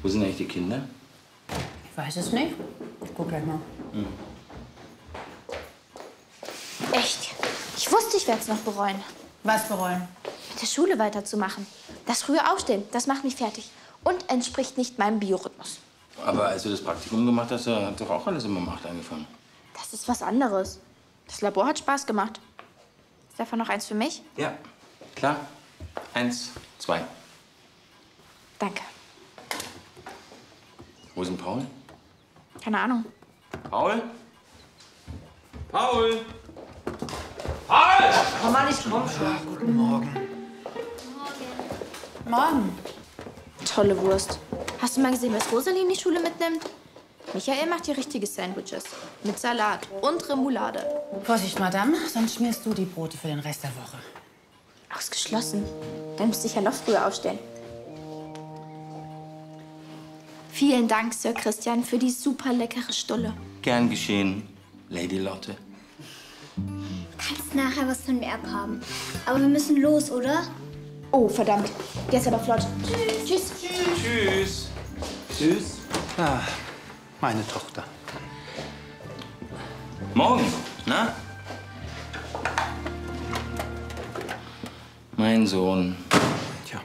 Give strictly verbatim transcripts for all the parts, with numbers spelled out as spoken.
Wo sind eigentlich die Kinder? Ich weiß es nicht. Ich guck gleich mal. Hm. Echt? Ich wusste, ich werde es noch bereuen. Was bereuen? Mit der Schule weiterzumachen. Das frühe Aufstehen, das macht mich fertig. Und entspricht nicht meinem Biorhythmus. Aber als du das Praktikum gemacht hast, hat doch auch alles immer um acht angefangen. Das ist was anderes. Das Labor hat Spaß gemacht. Ist davon noch eins für mich? Ja, klar. Eins, zwei. Danke. Wo ist denn Paul? Keine Ahnung. Paul? Paul! Paul! Oh Mann, ich komm schon. Guten Morgen. Morgen. Tolle Wurst. Hast du mal gesehen, was Rosalie in die Schule mitnimmt? Michael macht hier richtige Sandwiches. Mit Salat und Remoulade. Vorsicht, Madame, sonst schmierst du die Brote für den Rest der Woche. Ausgeschlossen. Dann müsste ich ja noch früher aufstehen. Vielen Dank, Sir Christian, für die super leckere Stulle. Gern geschehen, Lady Lotte. Du kannst nachher was von mir abhaben. Aber wir müssen los, oder? Oh, verdammt. Jetzt aber flott. Tschüss. Tschüss. Tschüss. Tschüss. Ah, meine Tochter. Morgen, na? Mein Sohn. Tja.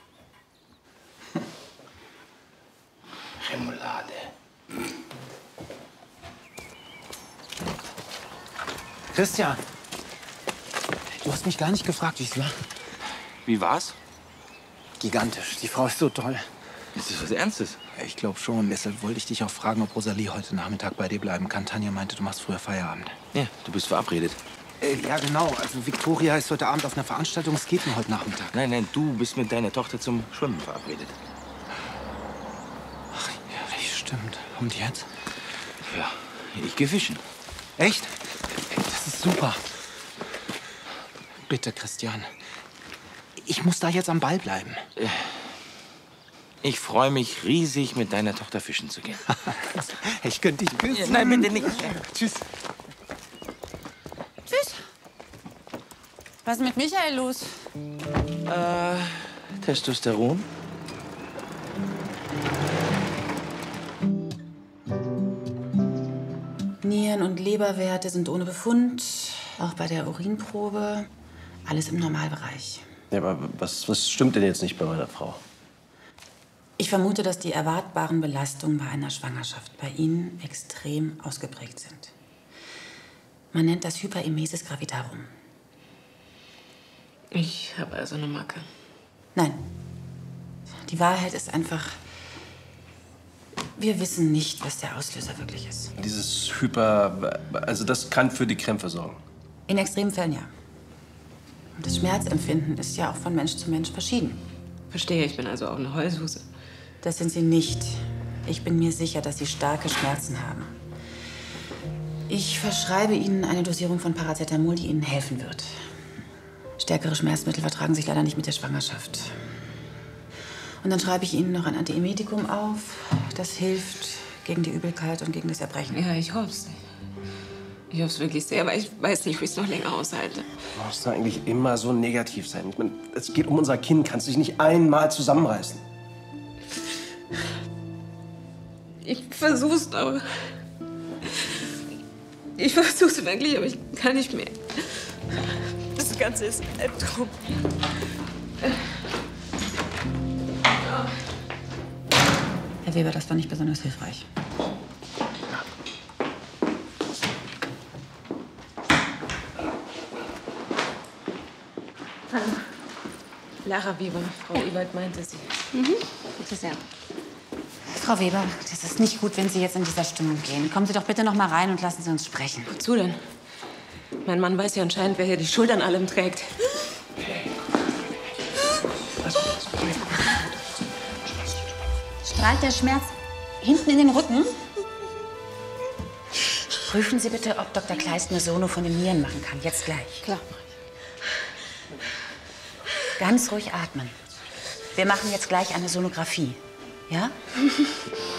Remoulade. Christian, du hast mich gar nicht gefragt, wie es war. Wie war's? Gigantisch. Die Frau ist so toll. Ist das was Ernstes? Ja, ich glaube schon. Deshalb wollte ich dich auch fragen, ob Rosalie heute Nachmittag bei dir bleiben kann. Tanja meinte, du machst früher Feierabend. Ja, du bist verabredet. Äh, ja, genau. Also Victoria ist heute Abend auf einer Veranstaltung. Es geht nur heute Nachmittag. Nein, nein, du bist mit deiner Tochter zum Schwimmen verabredet. Ach, ja, stimmt. Und jetzt? Ja, ich gehe fischen. Echt? Das ist super. Bitte, Christian. Ich muss da jetzt am Ball bleiben. Ich freue mich riesig, mit deiner Tochter fischen zu gehen. Ich könnte dich küssen. Nein, bitte nicht. Tschüss. Tschüss. Was ist mit Michael los? Äh, Testosteron? Nieren- und Leberwerte sind ohne Befund. Auch bei der Urinprobe. Alles im Normalbereich. Ja, aber was, was stimmt denn jetzt nicht bei meiner Frau? Ich vermute, dass die erwartbaren Belastungen bei einer Schwangerschaft bei Ihnen extrem ausgeprägt sind. Man nennt das Hyperemesis gravitarum. Ich habe also eine Macke. Nein. Die Wahrheit ist einfach, wir wissen nicht, was der Auslöser wirklich ist. Dieses Hyper... Also das kann für die Krämpfe sorgen. In extremen Fällen ja. Und das Schmerzempfinden ist ja auch von Mensch zu Mensch verschieden. Verstehe, ich bin also auch eine Heulsuse. Das sind Sie nicht. Ich bin mir sicher, dass Sie starke Schmerzen haben. Ich verschreibe Ihnen eine Dosierung von Paracetamol, die Ihnen helfen wird. Stärkere Schmerzmittel vertragen sich leider nicht mit der Schwangerschaft. Und dann schreibe ich Ihnen noch ein Antiemetikum auf. Das hilft gegen die Übelkeit und gegen das Erbrechen. Ja, ich hoffe es. Ich hoffe es wirklich sehr, aber ich weiß nicht, wie ich es noch länger aushalte. Du musst eigentlich immer so negativ sein. Ich meine, es geht um unser Kind. Kannst du dich nicht einmal zusammenreißen? Ich versuch's aber. Ich versuch's wirklich, aber ich kann nicht mehr. Das Ganze ist ein Albtraum. Herr Weber, das war nicht besonders hilfreich. Hallo. Lara Weber, Frau Ewald meinte sie. Mhm. Bitte sehr. Frau Weber, das ist nicht gut, wenn Sie jetzt in dieser Stimmung gehen. Kommen Sie doch bitte noch mal rein und lassen Sie uns sprechen. Wozu denn? Mein Mann weiß ja anscheinend, wer hier die Schuld an allem trägt. Strahlt der Schmerz hinten in den Rücken? Prüfen Sie bitte, ob Doktor Kleist eine Sono von den Nieren machen kann. Jetzt gleich. Klar. Ganz ruhig atmen. Wir machen jetzt gleich eine Sonographie. Ja?